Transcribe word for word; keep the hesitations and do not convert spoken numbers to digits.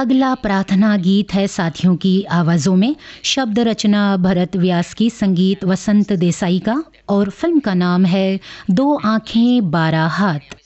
अगला प्रार्थना गीत है साथियों की आवाज़ों में। शब्द रचना भरत व्यास की, संगीत वसंत देसाई का और फिल्म का नाम है दो आँखें बारह हाथ।